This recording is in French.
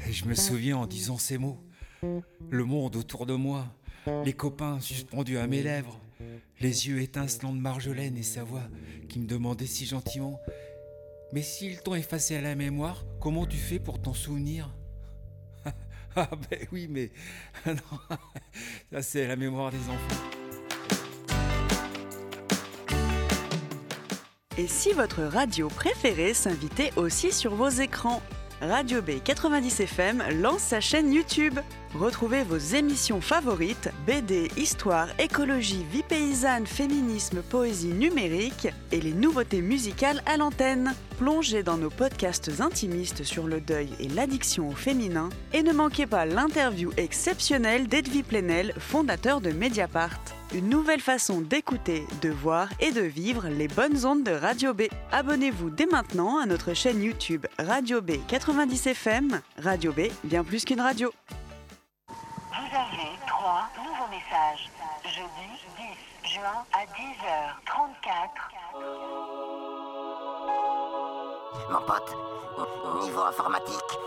Et je me souviens en disant ces mots. Le monde autour de moi, les copains suspendus à mes lèvres, les yeux étincelants de Marjolaine et sa voix qui me demandait si gentiment « Mais s'ils t'ont effacé à la mémoire, comment tu fais pour t'en souvenir ?» Ah ben oui, mais non, ça c'est la mémoire des enfants. Et si votre radio préférée s'invitait aussi sur vos écrans ? Radio B 90 FM lance sa chaîne YouTube. Retrouvez vos émissions favorites, BD, histoire, écologie, vie paysanne, féminisme, poésie numérique et les nouveautés musicales à l'antenne. Plongez dans nos podcasts intimistes sur le deuil et l'addiction au féminin et ne manquez pas l'interview exceptionnelle d'Edwy Plenel, fondateur de Mediapart. Une nouvelle façon d'écouter, de voir et de vivre les bonnes ondes de Radio B. Abonnez-vous dès maintenant à notre chaîne YouTube Radio B 90 FM. Radio B, bien plus qu'une radio. Vous avez 3 nouveaux messages. Jeudi 10 juin à 10h34. Mon pote, niveau informatique,